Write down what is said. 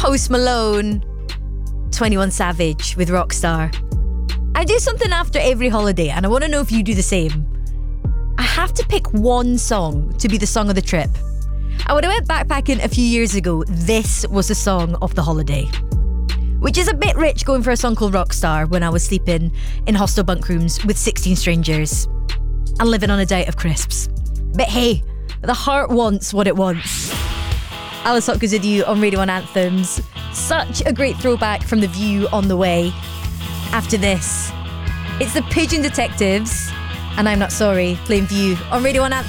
Post Malone, 21 Savage with Rockstar. I do something after every holiday, and I want to know if you do the same. I have to pick one song to be the song of the trip. And when I went backpacking a few years ago, this was the song of the holiday. Which is a bit rich going for a song called Rockstar when I was sleeping in hostel bunk rooms with 16 strangers and living on a diet of crisps. But hey, the heart wants what it wants. Alice Hopkins with you on Radio 1 Anthems. Such a great throwback from The View on the way. After this, it's the Pigeon Detectives and I'm Not Sorry playing View on Radio 1 Anthems.